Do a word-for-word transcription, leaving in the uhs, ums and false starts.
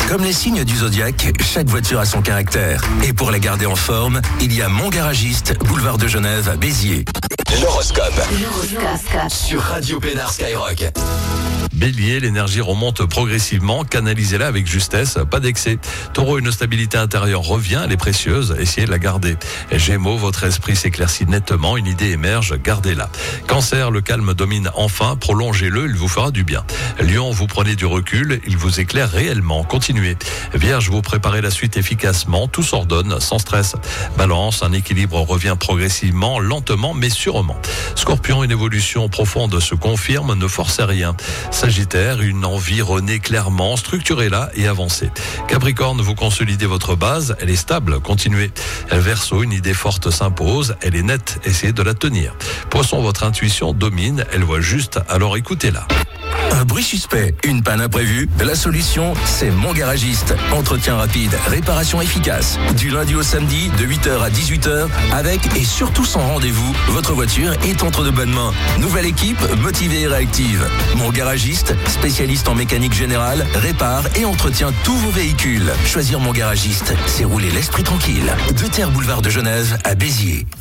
Comme les signes du zodiaque, chaque voiture a son caractère. Et pour la garder en forme, il y a Mon Garagiste, boulevard de Genève à Béziers. L'horoscope. L'horoscope. Sur Radio Pénard Skyrock. Bélier, l'énergie remonte progressivement, canalisez-la avec justesse, pas d'excès. Taureau, une stabilité intérieure revient, elle est précieuse, essayez de la garder. Gémeaux, votre esprit s'éclaircit nettement, une idée émerge, gardez-la. Cancer, le calme domine enfin, prolongez-le, il vous fera du bien. Lion, vous prenez du recul, il vous éclaire réellement, continuez. Vierge, vous préparez la suite efficacement, tout s'ordonne, sans stress. Balance, un équilibre revient progressivement, lentement mais sûrement. Scorpion, une évolution profonde se confirme, ne forcez rien. Sagittaire, une envie renaît clairement, structurez-la et avancez. Capricorne, vous consolidez votre base, elle est stable, continuez. Verseau, une idée forte s'impose, elle est nette, essayez de la tenir. Poisson, votre intuition domine, elle voit juste, alors écoutez-la. Un bruit suspect, une panne imprévue, la solution, c'est Mon Garagiste. Entretien rapide, réparation efficace. Du lundi au samedi, de huit heures à dix-huit heures, avec et surtout sans rendez-vous, votre voiture est entre de bonnes mains. Nouvelle équipe, motivée et réactive. Mon Garagiste, spécialiste en mécanique générale, répare et entretient tous vos véhicules. Choisir Mon Garagiste, c'est rouler l'esprit tranquille. Deux Terres boulevard de Genève à Béziers.